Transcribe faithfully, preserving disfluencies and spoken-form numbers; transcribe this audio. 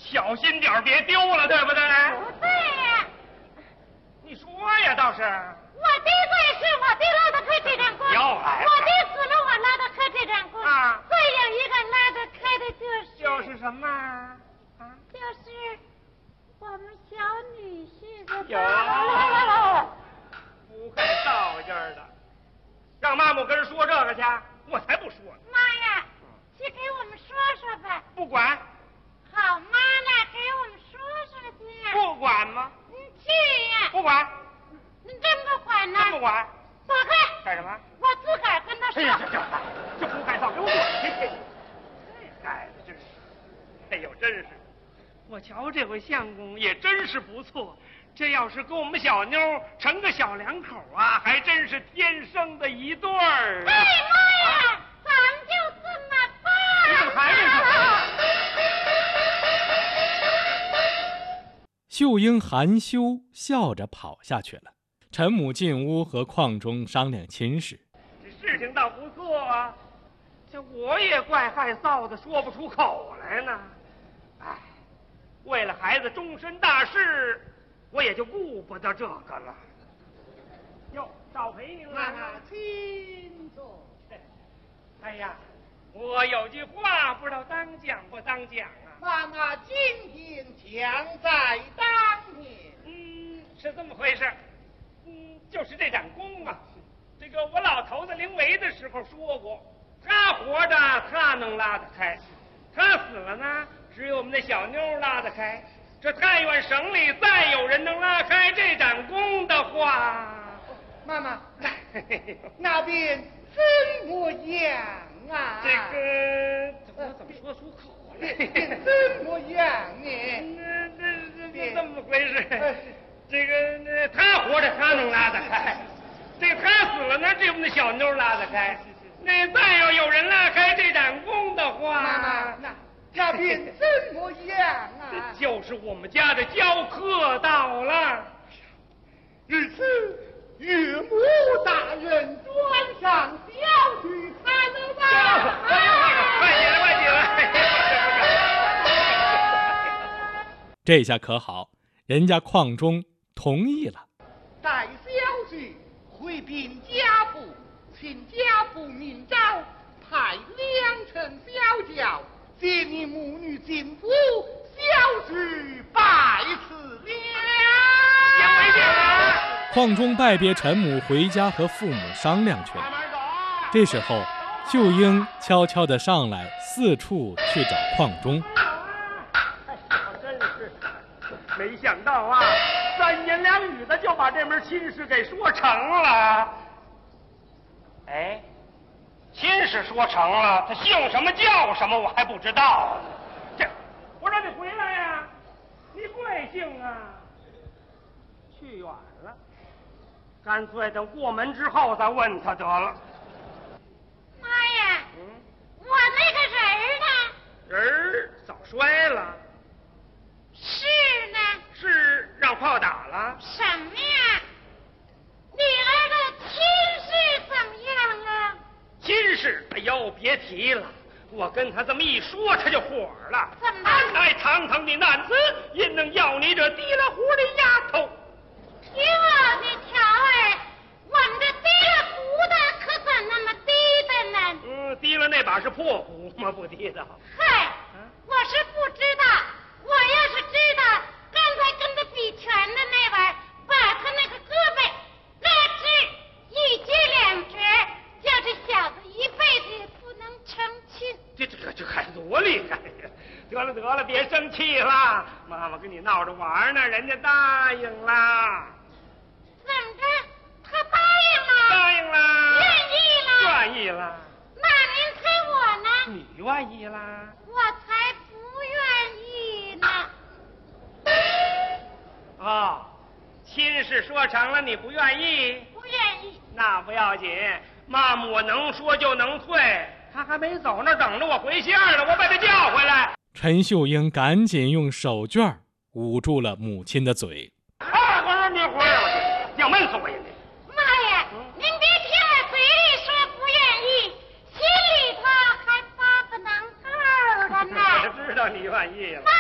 小心点别丢了，对不对？ 不对呀。 你说呀，倒是。 我的罪是我的拉得开这张弓， 又来了我的死了我拉得开这张弓啊。 再有一个拉得开的就是就是什么啊？ 就是我们小女婿的。 有。不会道劲儿的，让妈妈跟人说这个去，我才不说呢。 妈呀，去给我们说说吧。 不管。 好妈呢，给我们说说去。 不管吗？ 你去呀。 不管。 你真不管呢？ 真不管。 走开。 干什么？ 我自个儿跟他说。 哎呀，这这这胡改造，给我滚去！这孩子真是，哎呦，真是，我瞧这回相公也真是不错。这要是跟我们小妞成个小两口啊，还真是天生的一对儿。 哎妈呀，咱们就这么办。 你怎么还没走？ 秀英含羞笑着跑下去了。陈母进屋和邝中商量亲事。 这事情倒不错啊，这我也怪害臊的，说不出口来呢。哎，为了孩子终身大事，我也就顾不得这个了。哟，少陪您了。 请坐。 哎呀，我有句话不知道当讲不当讲啊。 妈妈今天将在当年。 嗯，是这么回事。嗯，就是这盏弓啊，这个我老头子临危的时候说过，他活着他能拉得开，他死了呢，只有我们那小妞拉得开。这太原省里再有人能拉开这盏弓的话， 妈妈，那边怎么样啊？ 这个我怎么说出口来？ 怎么样呢？ 那这这这么回事？这个那他活着他能拉得开，这个他死了呢，这我们的小妞拉得开。那再要有人拉开这盏弓的话， 妈妈，那那边怎么样啊？ 就是我们家的教课到了。 日此岳母大人转上小婿看了吧？ 快起来，快起来！ 这下可好，人家邝中同意了。 待小婿回禀家父，请家父明诏，派两乘小轿接你母女进府，小婿拜辞了。 邝中拜别陈母回家和父母商量去了。这时候秀英悄悄地上来，四处去找邝中。 真是没想到啊，三言两语的就把这门亲事给说成了。哎，亲事说成了，他姓什么叫什么我还不知道呢。这，我让你回来呀、啊，你贵姓啊？去远了，干脆等过门之后再问他得了。 妈呀，嗯，我那个人儿呢？ 人儿早摔了。 是呢？ 是让炮打了？ 什么呀？你儿的亲事怎么样啊？ 亲事，哎呦，别提了，我跟他这么一说，他就火了。 怎么？ 安乃堂堂的男子，因能要你这提了壶的丫头？ 听我的条儿，我们这提了壶的可怎那么低的呢？ 嗯，提了那把是破壶吗？不提的。 嗨，我是不知道。我要是知道，刚才跟他比拳的那位，把他那个胳膊拉直一截两截，叫这小子一辈子也不能成亲。 这这这这还多厉害呀！得了得了，别生气了，妈妈跟你闹着玩呢，人家答应了。 怎么着？他答应了？ 答应了。 愿意了？ 愿意了。 那您猜我呢？ 你愿意啦？ 我才不愿意呢。 哦，亲事说成了，你不愿意？ 不愿意。 那不要紧，妈妈我能说就能退。他还没走那等着我回信了，我把他叫回来。 陈秀英赶紧用手绢捂住了母亲的嘴。 啊，我说你回来，要闷死我呀！ 妈呀，您别听我嘴里说不愿意，心里头还发个能够的呢。 我知道你愿意了。